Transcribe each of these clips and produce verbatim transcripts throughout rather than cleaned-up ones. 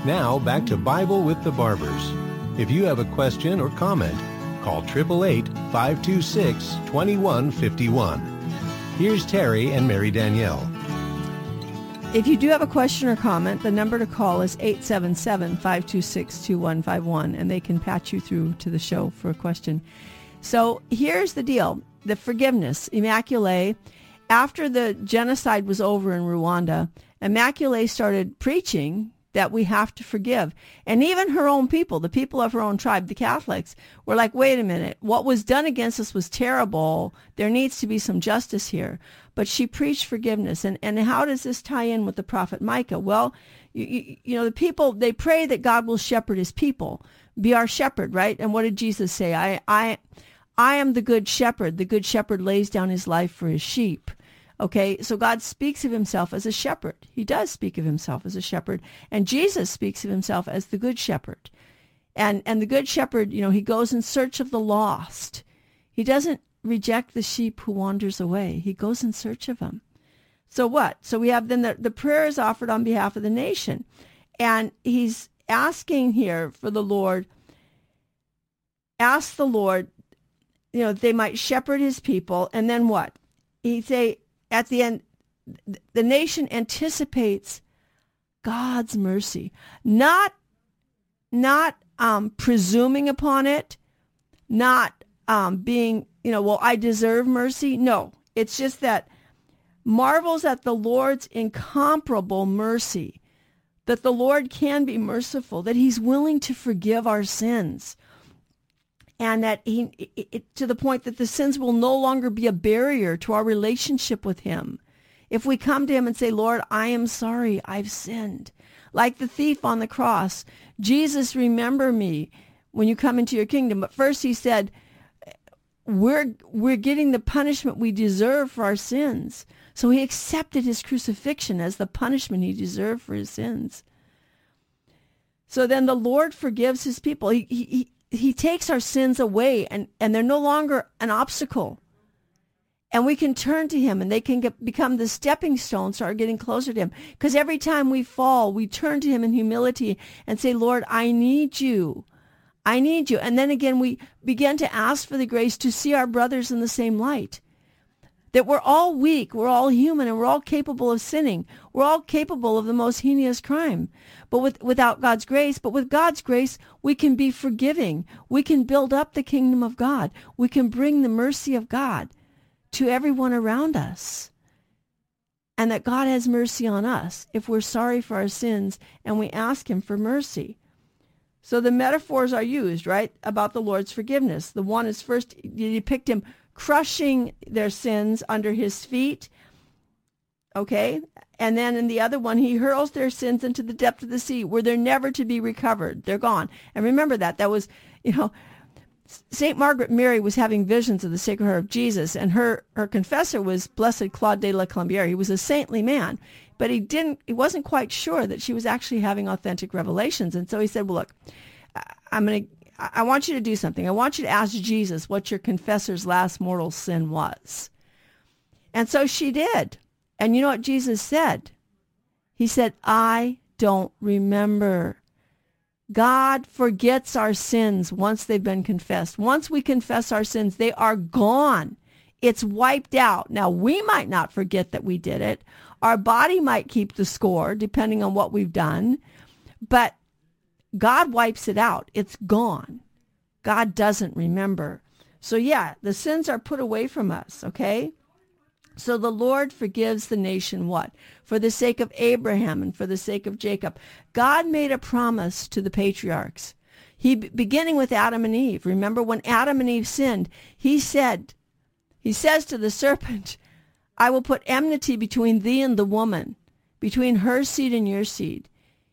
Now, back to Bible with the Barbers. If you have a question or comment, call eight eight eight, five two six, two one five one. Here's Terry and Mary Danielle. If you do have a question or comment, the number to call is eight seven seven, five two six, two one five one, and they can patch you through to the show for a question. So here's the deal. The forgiveness, Immaculée, after the genocide was over in Rwanda, Immaculée started preaching that we have to forgive. And even her own people, the people of her own tribe, the Catholics, were like, wait a minute, what was done against us was terrible. There needs to be some justice here. But she preached forgiveness. And, and how does this tie in with the prophet Micah? Well, you, you, you know, the people, they pray that God will shepherd his people, be our shepherd, right? And what did Jesus say? I, I, I am the good shepherd. The good shepherd lays down his life for his sheep. Okay, so God speaks of himself as a shepherd. He does speak of himself as a shepherd. And Jesus speaks of himself as the good shepherd. And and the good shepherd, you know, he goes in search of the lost. He doesn't reject the sheep who wanders away. He goes in search of them. So what? So we have then the, the prayer is offered on behalf of the nation. And he's asking here for the Lord, ask the Lord, you know, they might shepherd his people. And then what? He'd say, at the end, the nation anticipates God's mercy, not not um, presuming upon it, not um, being, you know, well, I deserve mercy. No, it's just that marvels at the Lord's incomparable mercy, that the Lord can be merciful, that he's willing to forgive our sins. And that he, it, it, to the point that the sins will no longer be a barrier to our relationship with him. If we come to him and say, Lord, I am sorry, I've sinned. Like the thief on the cross, Jesus, remember me when you come into your kingdom. But first he said, we're, we're getting the punishment we deserve for our sins. So he accepted his crucifixion as the punishment he deserved for his sins. So then the Lord forgives his people. He, he, He takes our sins away, and, and they're no longer an obstacle. And we can turn to him, and they can get, become the stepping stones to our getting closer to him. Because every time we fall, we turn to him in humility and say, Lord, I need you. I need you. And then again, we begin to ask for the grace to see our brothers in the same light. That we're all weak, we're all human, and we're all capable of sinning. We're all capable of the most heinous crime. But with, without God's grace, but with God's grace, we can be forgiving. We can build up the kingdom of God. We can bring the mercy of God to everyone around us. And that God has mercy on us if we're sorry for our sins and we ask him for mercy. So the metaphors are used, right, about the Lord's forgiveness. The one is first, you depict him crushing their sins under his feet, okay? And then in the other one, he hurls their sins into the depth of the sea where they're never to be recovered. They're gone. And remember that. That was, you know, Saint Margaret Mary was having visions of the Sacred Heart of Jesus, and her, her confessor was Blessed Claude de la Colombière. He was a saintly man, but he didn't, he wasn't quite sure that she was actually having authentic revelations. And so he said, well, look, I'm going to, I want you to do something. I want you to ask Jesus what your confessor's last mortal sin was. And so she did. And you know what Jesus said? He said, I don't remember. God forgets our sins once they've been confessed. Once we confess our sins, they are gone. It's wiped out. Now, we might not forget that we did it. Our body might keep the score, depending on what we've done. But God wipes it out. It's gone. God doesn't remember. So yeah, the sins are put away from us, okay? So the Lord forgives the nation what? For the sake of Abraham and for the sake of Jacob. God made a promise to the patriarchs. He, beginning with Adam and Eve. Remember when Adam and Eve sinned, he said, he says to the serpent, I will put enmity between thee and the woman, between her seed and your seed.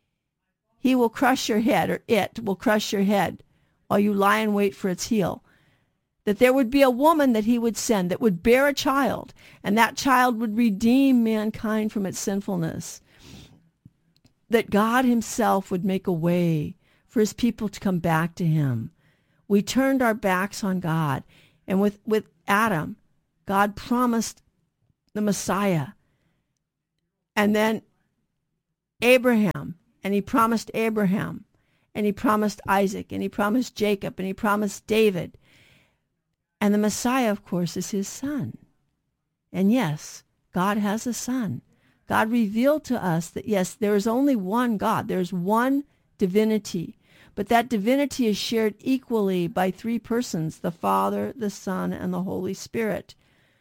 He will crush your head, or it will crush your head while you lie in wait for its heel. That there would be a woman that he would send that would bear a child, and that child would redeem mankind from its sinfulness. That God himself would make a way for his people to come back to him. We turned our backs on God. And with, with Adam, God promised the Messiah. And then Abraham and he promised Abraham, and he promised Isaac, and he promised Jacob, and he promised David. And the Messiah, of course, is his son. And yes, God has a son. God revealed to us that, yes, there is only one God. There's one divinity. But that divinity is shared equally by three persons, the Father, the Son, and the Holy Spirit.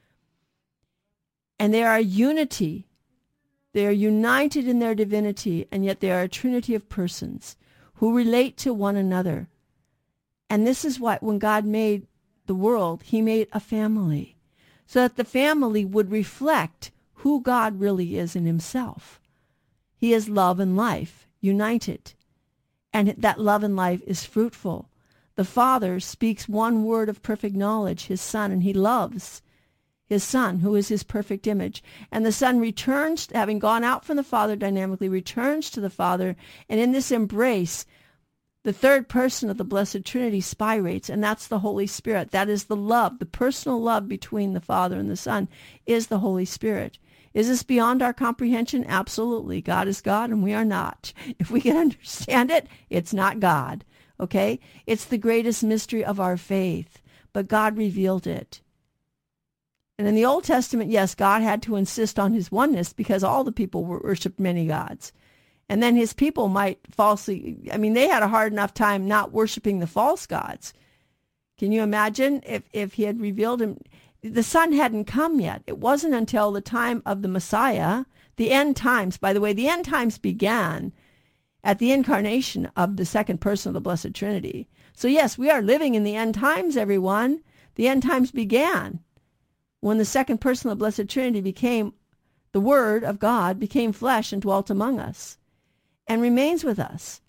And they are a unity. They are united in their divinity, and yet they are a trinity of persons who relate to one another. And this is why when God made the world, he made a family, so that the family would reflect who God really is in himself. He is love and life, united. And that love and life is fruitful. The Father speaks one word of perfect knowledge, his Son, and he loves his Son, who is his perfect image. And the Son returns, having gone out from the Father dynamically, returns to the Father. And in this embrace, the third person of the Blessed Trinity spirates, and that's the Holy Spirit. That is the love, the personal love between the Father and the Son is the Holy Spirit. Is this beyond our comprehension? Absolutely. God is God and we are not. If we can understand it, it's not God. Okay? It's the greatest mystery of our faith, but God revealed it. And in the Old Testament, yes, God had to insist on his oneness because all the people worshiped many gods. And then his people might falsely, I mean, they had a hard enough time not worshiping the false gods. Can you imagine if, if he had revealed him? The Son hadn't come yet. It wasn't until the time of the Messiah, the end times. By the way, the end times began at the incarnation of the second person of the Blessed Trinity. So yes, we are living in the end times, everyone. The end times began when the second person of the Blessed Trinity became, the Word of God became flesh and dwelt among us and remains with us.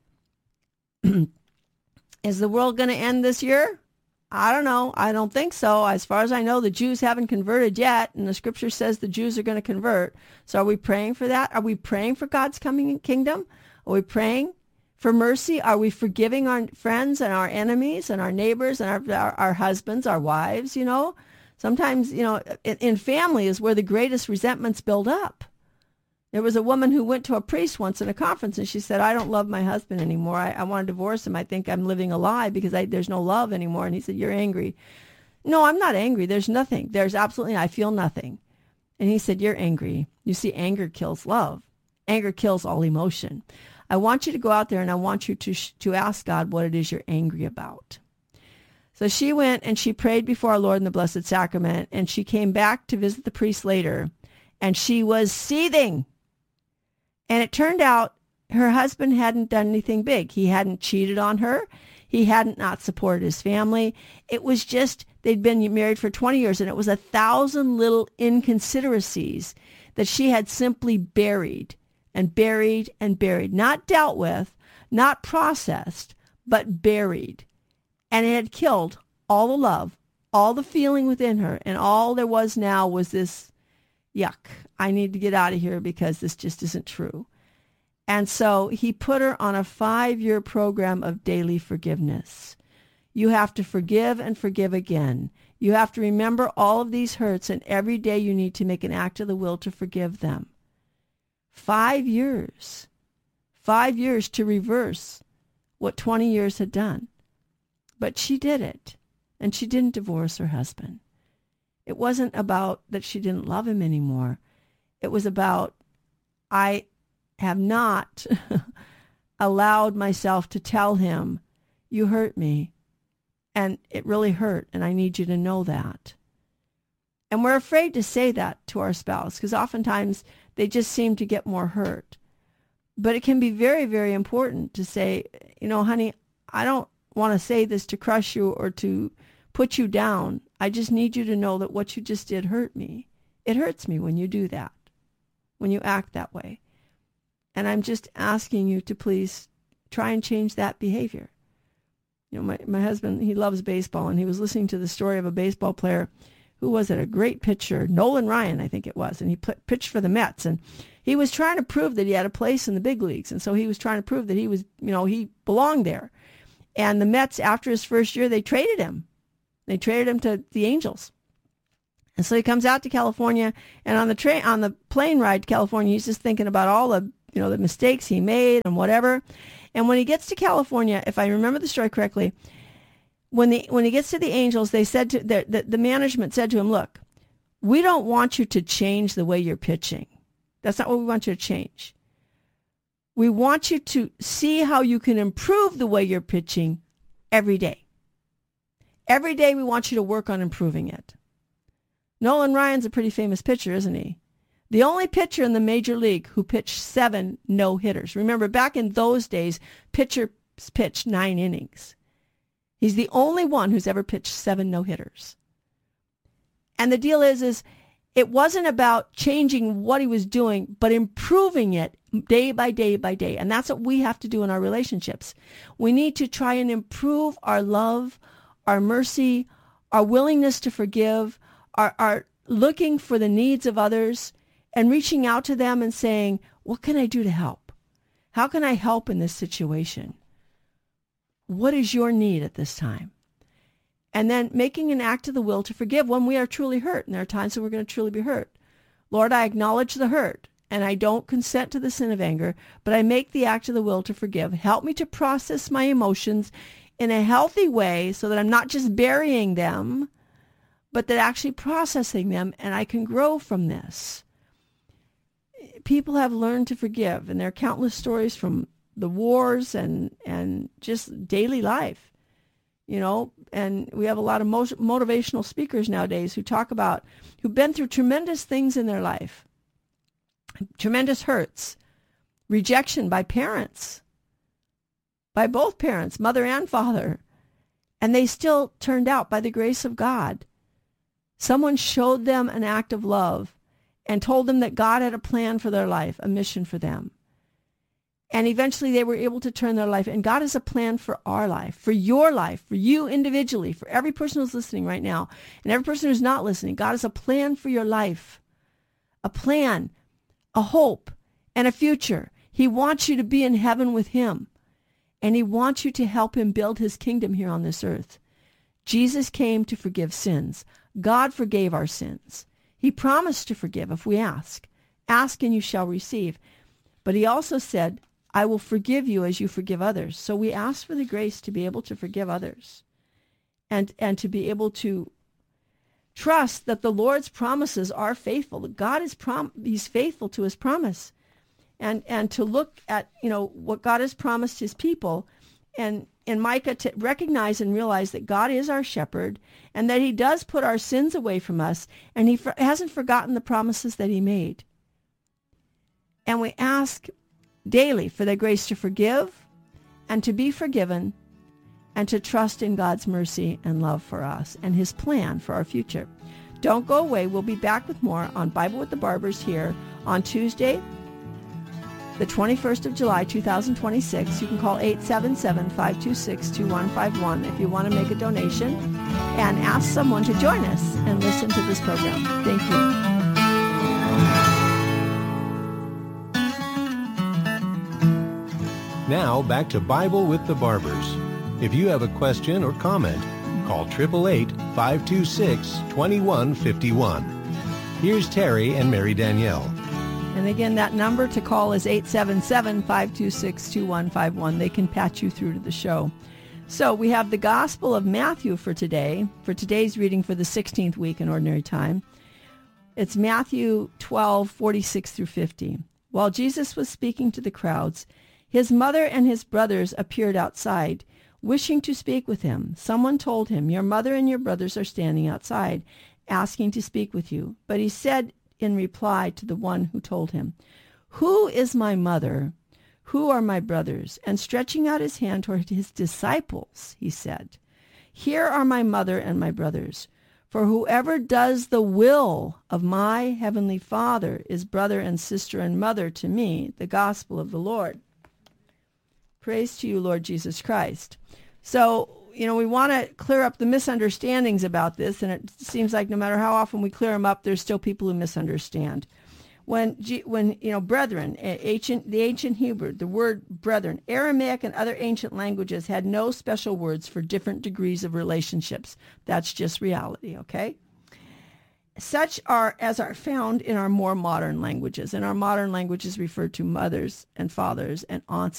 Is the world going to end this year? I don't know. I don't think so. As far as I know, the Jews haven't converted yet, and the scripture says the Jews are going to convert. So are we praying for that? Are we praying for God's coming kingdom? Are we praying for mercy? Are we forgiving our friends and our enemies and our neighbors and our, our, our husbands, our wives, you know? Sometimes, you know, in, in family is where the greatest resentments build up. There was a woman who went to a priest once in a conference, and she said, I don't love my husband anymore. I, I want to divorce him. I think I'm living a lie because I, there's no love anymore. And he said, you're angry. No, I'm not angry. There's nothing. There's absolutely, I feel nothing. And he said, you're angry. You see, anger kills love. Anger kills all emotion. I want you to go out there and I want you to, to ask God what it is you're angry about. So she went and she prayed before our Lord in the Blessed Sacrament, and she came back to visit the priest later, and she was seething. And it turned out her husband hadn't done anything big. He hadn't cheated on her. He hadn't not supported his family. It was just, they'd been married for twenty years, and it was a thousand little inconsideracies that she had simply buried and buried and buried. Not dealt with, not processed, but buried. And it had killed all the love, all the feeling within her, and all there was now was this, yuck, I need to get out of here because this just isn't true. And so he put her on a five-year program of daily forgiveness. You have to forgive and forgive again. You have to remember all of these hurts, and every day you need to make an act of the will to forgive them. Five years. Five years to reverse what twenty years had done. But she did it, and she didn't divorce her husband. It wasn't about that she didn't love him anymore. It was about, I have not allowed myself to tell him, you hurt me, and it really hurt, and I need you to know that. And we're afraid to say that to our spouse, because oftentimes they just seem to get more hurt. But it can be very, very important to say, you know, honey, I don't want to say this to crush you or to put you down. I just need you to know that what you just did hurt me. It hurts me when you do that, when you act that way. And I'm just asking you to please try and change that behavior. You know, my, my husband, he loves baseball, and he was listening to the story of a baseball player who was it, a great pitcher, Nolan Ryan, I think it was, and he put, pitched for the Mets, and he was trying to prove that he had a place in the big leagues, and so he was trying to prove that he was, you know, he belonged there. And the Mets, after his first year, they traded him. They traded him to the Angels. And so he comes out to California, and on the train, on the plane ride to California, he's just thinking about all the you know, the mistakes he made and whatever. And when he gets to California, if I remember the story correctly, when the when he gets to the Angels, they said to the, the, the management said to him, look, we don't want you to change the way you're pitching. That's not what we want you to change. We want you to see how you can improve the way you're pitching every day. Every day we want you to work on improving it. Nolan Ryan's a pretty famous pitcher, isn't he? The only pitcher in the major league who pitched seven no-hitters. Remember, back in those days, pitchers pitched nine innings. He's the only one who's ever pitched seven no-hitters. And the deal is, is it wasn't about changing what he was doing, but improving it day by day by day. And that's what we have to do in our relationships. We need to try and improve our love, our mercy, our willingness to forgive, our, our looking for the needs of others, and reaching out to them and saying, what can I do to help? How can I help in this situation? What is your need at this time? And then making an act of the will to forgive when we are truly hurt. And there are times when we're going to truly be hurt. Lord, I acknowledge the hurt, and I don't consent to the sin of anger, but I make the act of the will to forgive. Help me to process my emotions in a healthy way so that I'm not just burying them, but that actually processing them, and I can grow from this. People have learned to forgive, and there are countless stories from the wars and, and just daily life, you know, and we have a lot of mo- motivational speakers nowadays who talk about, who've been through tremendous things in their life, tremendous hurts, rejection by parents, by both parents, mother and father, and they still turned out by the grace of God. Someone showed them an act of love and told them that God had a plan for their life, a mission for them. And eventually they were able to turn their life. And God has a plan for our life, for your life, for you individually, for every person who's listening right now, and every person who's not listening. God has a plan for your life, a plan, a hope, and a future. He wants you to be in heaven with him, and he wants you to help him build his kingdom here on this earth. Jesus came to forgive sins. God forgave our sins. He promised to forgive if we ask. Ask and you shall receive. But he also said, I will forgive you as you forgive others. So we ask for the grace to be able to forgive others and, and to be able to trust that the Lord's promises are faithful. God is prom- he's faithful to his promise. And, and to look at, you know, what God has promised his people, and in Micah to recognize and realize that God is our shepherd and that he does put our sins away from us, and he for, hasn't forgotten the promises that he made. And we ask daily for the grace to forgive and to be forgiven and to trust in God's mercy and love for us and his plan for our future. Don't go away. We'll be back with more on Bible with the Barbers here on Tuesday, the twenty-first of July, two thousand twenty-six. You can call eight seven seven, five two six, two one five one if you want to make a donation and ask someone to join us and listen to this program. Thank you. Now back to Bible with the Barbers. If you have a question or comment, call eight eight eight, five two six, two one five one. Here's Terry and Mary Danielle. And again, that number to call is eight seven seven, five two six, two one five one. They can patch you through to the show. So we have the Gospel of Matthew for today, for today's reading for the sixteenth week in Ordinary Time. It's Matthew twelve, forty-six through fifty. While Jesus was speaking to the crowds, his mother and his brothers appeared outside, wishing to speak with him. Someone told him, your mother and your brothers are standing outside, asking to speak with you. But he said in reply to the one who told him, who is my mother? Who are my brothers? And stretching out his hand toward his disciples, he said, here are my mother and my brothers. For whoever does the will of my heavenly Father is brother and sister and mother to me. The gospel of the Lord. Praise to you, Lord Jesus Christ. So, you know, we want to clear up the misunderstandings about this, and it seems like no matter how often we clear them up, there's still people who misunderstand. When, when you know, brethren, ancient, the ancient Hebrew, the word brethren, Aramaic and other ancient languages had no special words for different degrees of relationships. That's just reality, okay? such are as are found in our more modern languages. In our modern languages refer to mothers and fathers and aunts